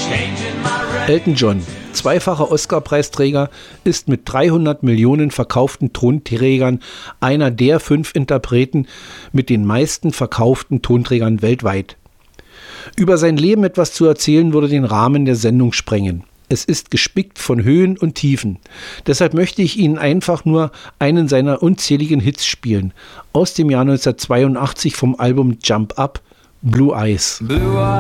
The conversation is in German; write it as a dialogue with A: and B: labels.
A: Elton John, zweifacher Oscar-Preisträger, ist mit 300 Millionen verkauften Tonträgern einer der 5 Interpreten mit den meisten verkauften Tonträgern weltweit. Über sein Leben etwas zu erzählen, würde den Rahmen der Sendung sprengen. Es ist gespickt von Höhen und Tiefen. Deshalb möchte ich Ihnen einfach nur einen seiner unzähligen Hits spielen. Aus dem Jahr 1982 vom Album Jump Up, Blue Eyes.